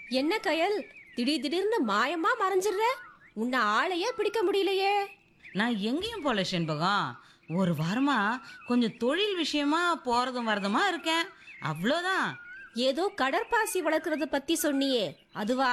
என்ன கயல், திடீர்னு மாயமா மறைஞ்சிடுற. உன்னை ஆளையே பிடிக்க முடியலையே. நான் எங்கேயும் போல செண்பகம். ஒரு வாரமா கொஞ்சம் தொழில் விஷயமா போறதும் வரதுமா இருக்கேன், அவ்வளோதான். ஏதோ கடற்பாசி வளர்க்கறத பத்தி சொன்னியே, அதுவா?